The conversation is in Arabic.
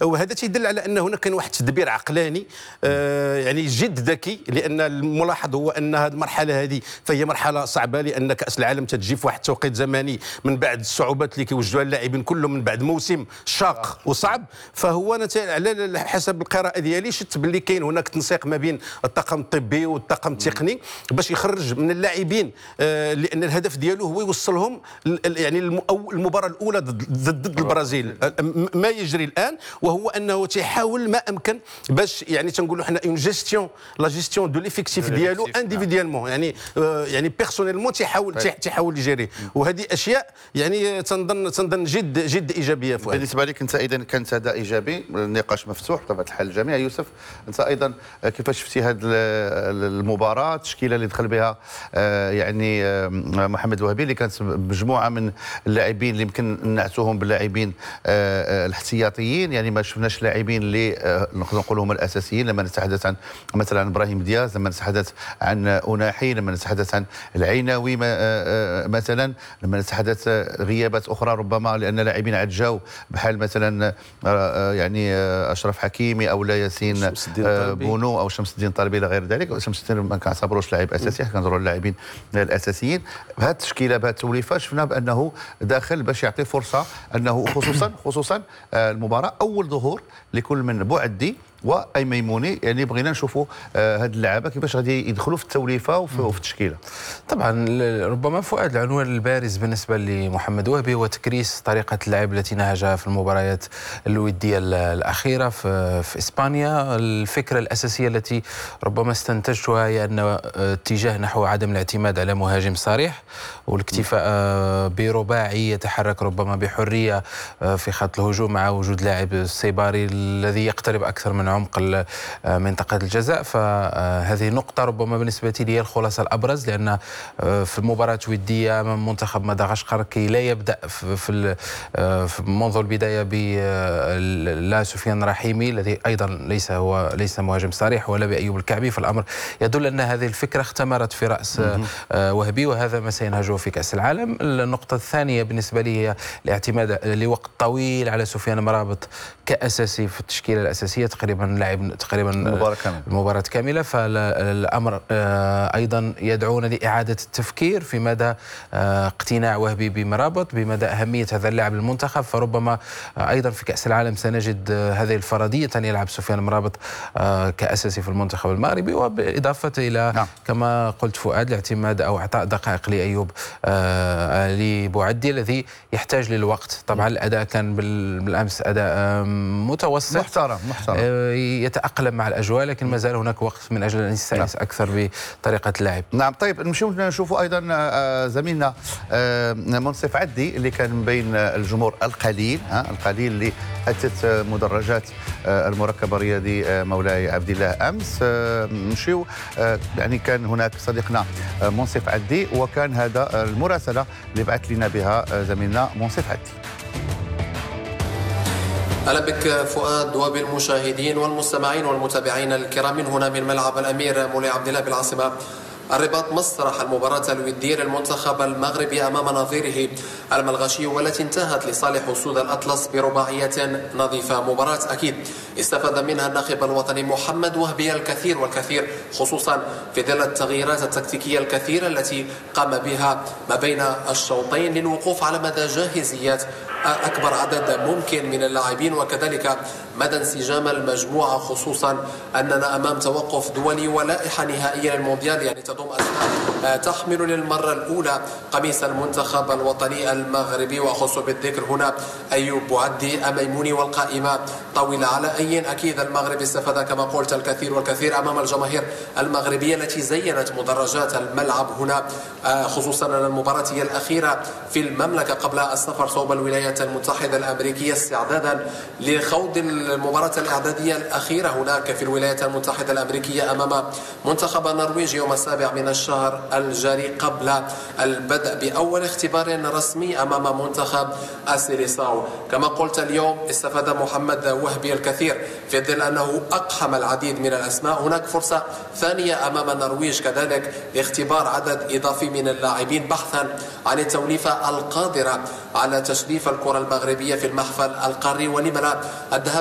وهذا تيدل على ان هناك كان واحد التدبير عقلاني يعني جد ذكي، لان الملاحظ هو ان هذه المرحله هذه فهي مرحله صعبه، لان كاس العالم تتجي في واحد التوقيت زمني من بعد الصعوبات اللي كيوجدوها اللاعبين كلهم من بعد موسم شاق وصعب. فهو انا على حسب القراءه ديالي شفت باللي كاين هناك تنسيق ما بين الطاقم الطبي والطاقم التقني باش يخرج من اللاعبين، لان الهدف ديالو هو يوصلهم يعني المباراه الاولى ضد البرازيل ما يجري الان، وهو انه تيحاول ما امكن باش يعني تنقولوا حنا اون جيستيون لا جيستيون دو ليفيكتيف ديالو انديفيديالمون، يعني بيرسونيلمون تيحاول يجري. وهذه اشياء يعني تنظن جد ايجابيه. بالنسبه لك انت اذا كانت هذا ايجابي، النقاش مفتوح بطبيعه الحال الجميع. يوسف انت ايضا كيفاش شفتي هذه المباراه، التشكيله اللي دخل بها يعني محمد الوهبي اللي كانت مجموعه من اللاعبين اللي يمكن نعتوهم باللاعبين الاحتياطيين، يعني ما شفناش لاعبين اللي نقدر نقولوا هم الاساسيين. لما نتحدث عن مثلا ابراهيم دياز، لما نتحدث عن أناحي، لما نتحدث عن العيناوي مثلا، لما نتحدث غيابات اخرى ربما لان لاعبين عاد جاو بحال مثلا يعني اشرف حكيمي او لا ياسين بونو او شمس الدين طالبي الى غير ذلك. شمس الدين ما كنعتبروش لاعب اساسي، كنهضروا اللاعبين الاساسيين. بهذه التشكيله بهذه التوليفه شفنا بانه داخل باش يعطي فرصه انه خصوصا المباراه اول ظهور لكل من بوعدي واي ميموني، يعني بغينا نشوفوا هاد اللعابه كيفاش غادي يدخلوا في التوليفه وفي التشكيله. طبعا ربما فؤاد العنوان البارز بالنسبه لمحمد وهبي هو تكريس طريقه اللعب التي نهجها في المباريات الوديه الاخيره في اسبانيا. الفكره الاساسيه التي ربما استنتجتها هي ان اتجاه نحو عدم الاعتماد على مهاجم صريح والاكتفاء برباعي يتحرك ربما بحريه في خط الهجوم مع وجود لاعب السيباري الذي يقترب اكثر من عمق منطقة الجزاء. فهذه نقطة ربما بالنسبة لي هي الخلاصة الأبرز، لأن في مباراة ودية أمام منتخب مدغشقر كي لا يبدأ في منذ البداية بلا سفيان رحيمي الذي أيضا ليس مهاجم صريح ولا بأيوب الكعبي، فالأمر يدل أن هذه الفكرة اختمرت في رأس وهبي، وهذا ما سينهجه في كأس العالم. النقطة الثانية بالنسبة لي هي الاعتماد لوقت طويل على سفيان مرابط كأساسي في التشكيلة الأساسية، لعب تقريبا المباراة كاملة. فالأمر أيضا يدعونا لإعادة التفكير في مدى اقتناع وهبي بمرابط، بمدى أهمية هذا اللاعب للمنتخب. فربما أيضا في كأس العالم سنجد هذه الفرضية أن يلعب سفيان مرابط كأساسي في المنتخب المغربي، وبإضافة إلى كما قلت فؤاد الاعتماد أو إعطاء دقائق لأيوب لبوعدي الذي يحتاج للوقت. طبعا الأداء كان بالأمس أداء متوسط محترم يتأقلم مع الأجواء، لكن ما زال هناك وقت من أجل أن يستأنس أكثر بطريقة اللعب. نعم. طيب نمشيو نشوفوا أيضا زميلنا منصف عدي اللي كان من بين الجمهور القليل اللي أتت مدرجات المركب الرياضي مولاي عبد الله أمس. نمشيو يعني كان هناك صديقنا منصف عدي، وكان هذا المراسلة اللي بعث لنا بها زميلنا منصف عدي. أهلا بك فؤاد وبالمشاهدين والمستمعين والمتابعين الكرام من هنا من ملعب الأمير مولاي عبد الله بالعاصمة الرباط، مسرح المباراة الودية للمنتخب المغربي أمام نظيره الملغشي، والتي انتهت لصالح أسود الأطلس برباعية نظيفة. مباراة أكيد استفاد منها الناخب الوطني محمد وهبي الكثير والكثير، خصوصا في ظل التغييرات التكتيكية الكثيرة التي قام بها ما بين الشوطين للوقوف على مدى جاهزية أكبر عدد ممكن من اللاعبين، وكذلك مدى انسجام المجموعة، خصوصا أننا أمام توقف دولي ولائحة نهائية للمونديال، يعني تضم أسماء تحمل للمرة الأولى قميص المنتخب الوطني المغربي، وأخص بالذكر هنا أيوب بوعدي ميموني، والقائمة طويلة. على أي أكيد المغرب استفاد كما قلت الكثير والكثير أمام الجماهير المغربية التي زينت مدرجات الملعب هنا، خصوصا أن المباراة هي الأخيرة في المملكة قبل السفر صوب الولايات المتحدة الأمريكية استعدادا لخوض المباراة الإعدادية الأخيرة هناك في الولايات المتحدة الأمريكية أمام منتخب النرويج يوم 7 من الشهر الجاري، قبل البدء بأول اختبار رسمي أمام منتخب السيليساو. كما قلت اليوم استفاد محمد وهبي الكثير في ظل أنه أقحم العديد من الأسماء. هناك فرصة ثانية أمام النرويج كذلك لاختبار عدد إضافي من اللاعبين بحثا عن التوليفة القادرة على تشريف الكرة المغربية في المحفل القاري، ولم لا الذهاب